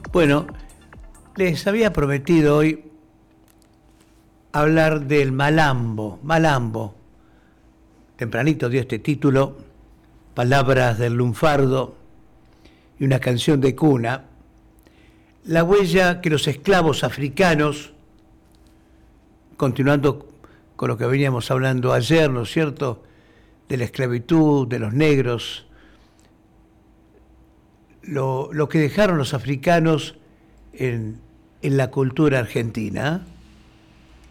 Bueno, les había prometido hoy hablar del Malambo. Malambo. Tempranito dio este título, palabras del lunfardo y una canción de cuna. La huella que los esclavos africanos, continuando con lo que veníamos hablando ayer, ¿no es cierto?, de la esclavitud, de los negros, lo que dejaron los africanos en la cultura argentina.